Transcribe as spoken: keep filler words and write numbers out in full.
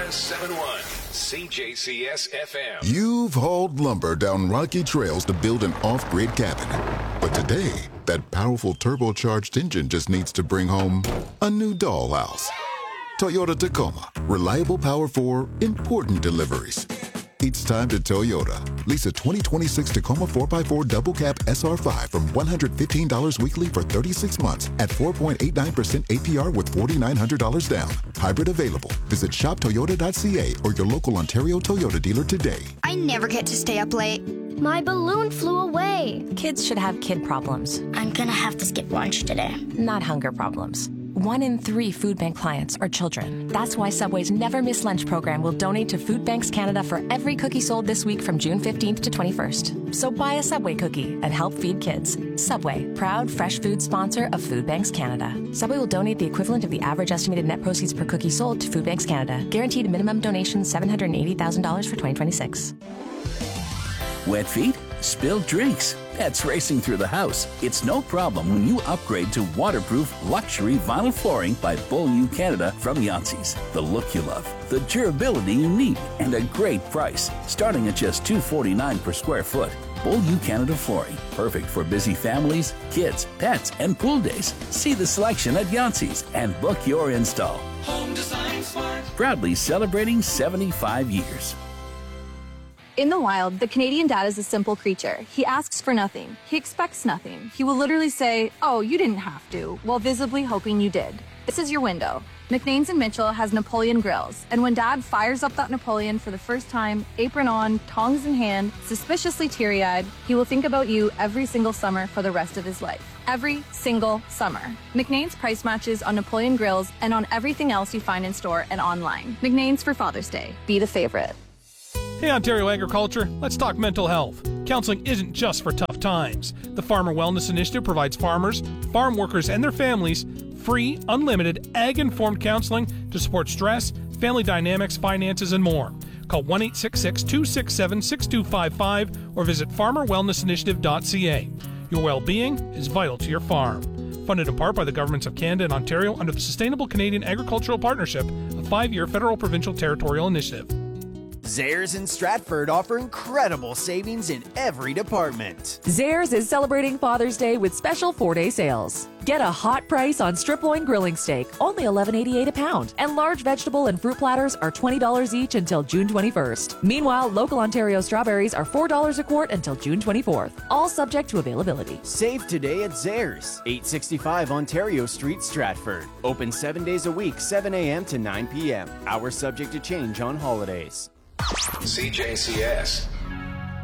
one seven one C J C S F M. You've hauled lumber down rocky trails to build an off-grid cabin. But today, that powerful turbocharged engine just needs to bring home a new dollhouse. Toyota Tacoma. Reliable power for important deliveries. It's time to Toyota. Lease a twenty twenty-six Tacoma four by four Double Cab S R five from one hundred fifteen dollars weekly for thirty-six months at four point eight nine percent A P R with four thousand nine hundred dollars down. Hybrid available. Visit shop toyota dot c a or your local Ontario Toyota dealer today. I never get to stay up late. My balloon flew away. Kids should have kid problems. I'm gonna have to skip lunch today. Not hunger problems. One in three food bank clients are children. That's why Subway's Never Miss Lunch program will donate to Food Banks Canada for every cookie sold this week from June fifteenth to twenty-first. So buy a Subway cookie and help feed kids. Subway, proud fresh food sponsor of Food Banks Canada. Subway will donate the equivalent of the average estimated net proceeds per cookie sold to Food Banks Canada. Guaranteed minimum donation seven hundred eighty thousand dollars for twenty twenty-six. Wet feet? Spilled drinks? Pets racing through the house? It's no problem when you upgrade to waterproof luxury vinyl flooring by Beaulieu Canada from Yahtzee's. The look you love, the durability you need, and a great price. Starting at just two dollars and forty-nine cents per square foot. Beaulieu Canada flooring. Perfect for busy families, kids, pets, and pool days. See the selection at Yahtzee's and book your install. Home Design Smart. Proudly celebrating seventy-five years. In the wild, the Canadian dad is a simple creature. He asks for nothing. He expects nothing. He will literally say, "Oh, you didn't have to," while visibly hoping you did. This is your window. McNains and Mitchell has Napoleon grills, and when Dad fires up that Napoleon for the first time, apron on, tongs in hand, suspiciously teary-eyed, he will think about you every single summer for the rest of his life. Every single summer. McNains price matches on Napoleon grills and on everything else you find in store and online. McNains for Father's Day. Be the favorite. Hey, Ontario Agriculture, let's talk mental health. Counseling isn't just for tough times. The Farmer Wellness Initiative provides farmers, farm workers, and their families free, unlimited, ag-informed counseling to support stress, family dynamics, finances, and more. Call one eight six six, two six seven, six two five five or visit farmer wellness initiative dot c a. Your well-being is vital to your farm. Funded in part by the governments of Canada and Ontario under the Sustainable Canadian Agricultural Partnership, a five-year federal provincial territorial initiative. Zehrs in Stratford offer incredible savings in every department. Zehrs is celebrating Father's Day with special four-day sales. Get a hot price on strip loin grilling steak, only eleven eighty-eight a pound, and large vegetable and fruit platters are twenty dollars each until June twenty-first. Meanwhile, local Ontario strawberries are four dollars a quart until June twenty-fourth, all subject to availability. Save today at Zehrs, eight sixty-five Ontario Street, Stratford. Open seven days a week, seven a.m. to nine p.m. Hours subject to change on holidays. C J C S